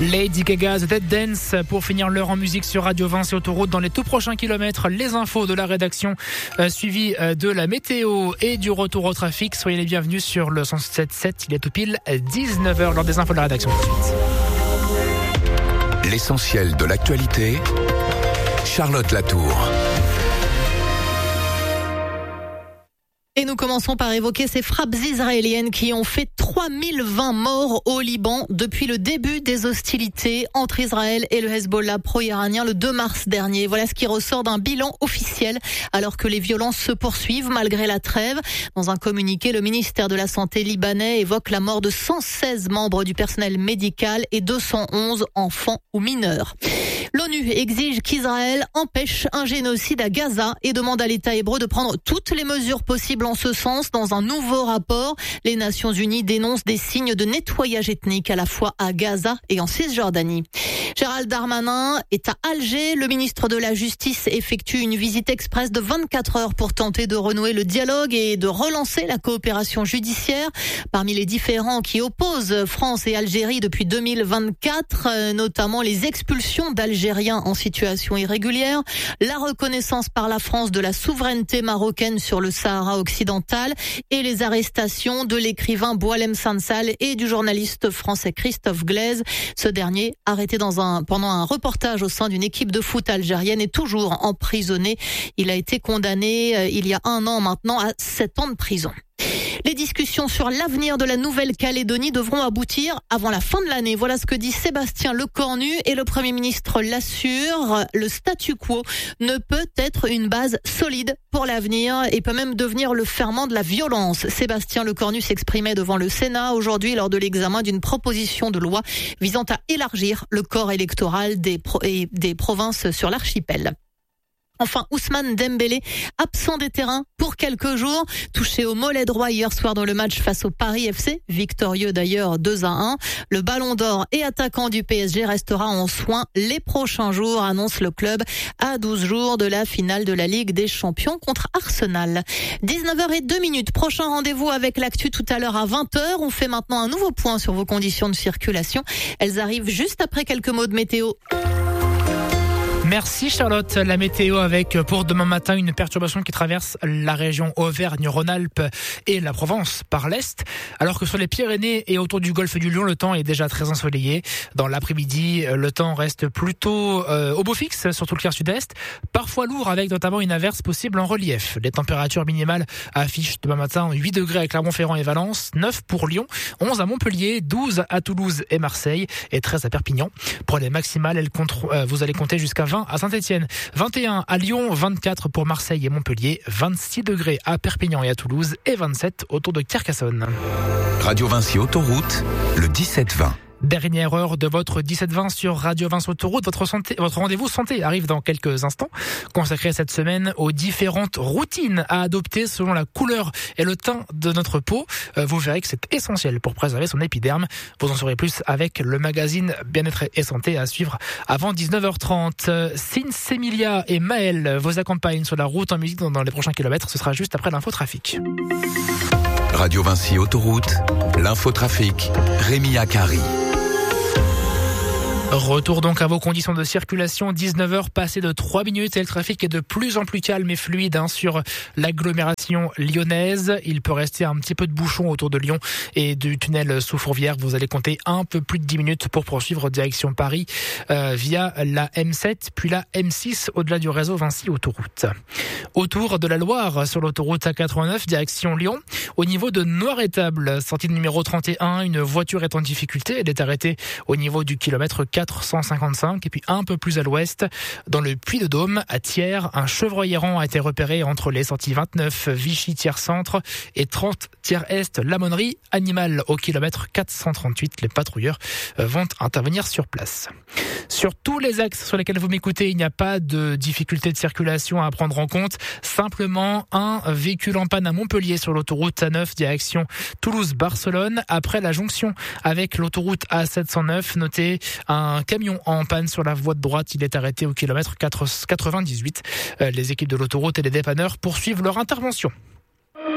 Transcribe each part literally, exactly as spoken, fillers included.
Lady Gaga, The Dead Dance pour finir l'heure en musique sur Radio vingt, c'est Autoroute. Dans les tout prochains kilomètres, les infos de la rédaction euh, suivies euh, de la météo et du retour au trafic. Soyez les bienvenus sur le cent sept virgule sept. Il est tout pile dix-neuf heures lors des infos de la rédaction. Tout de suite. L'essentiel de l'actualité, Charlotte Latour. Et nous commençons par évoquer ces frappes israéliennes qui ont fait trois mille vingt morts au Liban depuis le début des hostilités entre Israël et le Hezbollah pro-iranien le deux mars dernier. Voilà ce qui ressort d'un bilan officiel alors que les violences se poursuivent malgré la trêve. Dans un communiqué, le ministère de la Santé libanais évoque la mort de cent seize membres du personnel médical et deux cent onze enfants ou mineurs. L'ONU exige qu'Israël empêche un génocide à Gaza et demande à l'État hébreu de prendre toutes les mesures possibles en ce sens. Dans un nouveau rapport, les Nations Unies dénoncent des signes de nettoyage ethnique à la fois à Gaza et en Cisjordanie. Gérald Darmanin est à Alger. Le ministre de la Justice effectue une visite express de vingt-quatre heures pour tenter de renouer le dialogue et de relancer la coopération judiciaire. Parmi les différends qui opposent France et Algérie depuis deux mille vingt-quatre, notamment les expulsions d'Algériens en situation irrégulière, la reconnaissance par la France de la souveraineté marocaine sur le Sahara occidental et les arrestations de l'écrivain Boualem Sansal et du journaliste français Christophe Glaise. Ce dernier, arrêté dans un, pendant un reportage au sein d'une équipe de foot algérienne, est toujours emprisonné. Il a été condamné euh, il y a un an maintenant à sept ans de prison. Les discussions sur l'avenir de la Nouvelle-Calédonie devront aboutir avant la fin de l'année. Voilà ce que dit Sébastien Lecornu et le Premier ministre l'assure. Le statu quo ne peut être une base solide pour l'avenir et peut même devenir le ferment de la violence. Sébastien Lecornu s'exprimait devant le Sénat aujourd'hui lors de l'examen d'une proposition de loi visant à élargir le corps électoral des, pro- et des provinces sur l'archipel. Enfin, Ousmane Dembélé, absent des terrains pour quelques jours, touché au mollet droit hier soir dans le match face au Paris F C, victorieux d'ailleurs deux à un. Le ballon d'or et attaquant du P S G restera en soins les prochains jours, annonce le club, à douze jours de la finale de la Ligue des Champions contre Arsenal. dix-neuf heures zéro deux, prochain rendez-vous avec l'actu tout à l'heure à vingt heures. On fait maintenant un nouveau point sur vos conditions de circulation. Elles arrivent juste après quelques mots de météo. Merci Charlotte. La météo avec pour demain matin une perturbation qui traverse la région Auvergne-Rhône-Alpes et la Provence par l'est, alors que sur les Pyrénées et autour du golfe du Lion, le temps est déjà très ensoleillé. Dans l'après-midi, le temps reste plutôt euh, au beau fixe sur tout le quart sud-est, parfois lourd avec notamment une averse possible en relief. Les températures minimales affichent demain matin huit degrés à Clermont-Ferrand et Valence, neuf pour Lyon, onze à Montpellier, douze à Toulouse et Marseille et treize à Perpignan. Pour les maximales, elles comptent, euh, vous allez compter jusqu'à vingt à Saint-Etienne, vingt et un à Lyon, vingt-quatre pour Marseille et Montpellier, vingt-six degrés à Perpignan et à Toulouse et vingt-sept autour de Carcassonne. Radio Vinci Autoroute, le dix-sept vingt. Dernière heure de votre dix-sept vingt sur Radio vingt Autoroute. Votre santé, votre rendez-vous santé arrive dans quelques instants, consacré cette semaine aux différentes routines à adopter selon la couleur et le teint de notre peau. Vous verrez que c'est essentiel pour préserver son épiderme. Vous en saurez plus avec le magazine Bien-être et santé à suivre avant dix-neuf heures trente. Sins, Emilia et Maël vous accompagnent sur la route en musique dans les prochains kilomètres. Ce sera juste après l'infotrafic. Radio Vinci Autoroute, l'infotrafic, Rémi Akari. Retour donc à vos conditions de circulation, dix-neuf heures passées de trois minutes et le trafic est de plus en plus calme et fluide hein, sur l'agglomération lyonnaise. Il peut rester un petit peu de bouchon autour de Lyon et du tunnel sous Fourvière. Vous allez compter un peu plus de dix minutes pour poursuivre direction Paris euh, via la M sept puis la M six au-delà du réseau Vinci Autoroute. Autour de la Loire sur l'autoroute A quatre-vingt-neuf direction Lyon, au niveau de Noiretable, sortie de numéro trente et un, une voiture est en difficulté. Elle est arrêtée au niveau du kilomètre quatre cent cinquante-cinq et puis un peu plus à l'ouest, dans le Puy-de-Dôme, à Thiers, un chevreuil errant a été repéré entre les sorties vingt-neuf Vichy-Thiers-Centre et trente Thiers-Est, l'amonerie animale au kilomètre quatre cent trente-huit. Les patrouilleurs vont intervenir sur place. Sur tous les axes sur lesquels vous m'écoutez, il n'y a pas de difficulté de circulation à prendre en compte. Simplement un véhicule en panne à Montpellier sur l'autoroute A neuf direction Toulouse-Barcelone. Après la jonction avec l'autoroute A sept cent neuf, notez un camion en panne sur la voie de droite. Il est arrêté au kilomètre quatre-vingt-dix-huit. Les équipes de l'autoroute et les dépanneurs poursuivent leur intervention.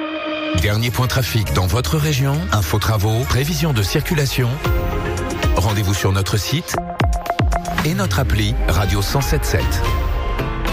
Dernier point trafic dans votre région. Info travaux, prévision de circulation. Rendez Rendez-vous sur notre site et notre appli Radio cent sept sept.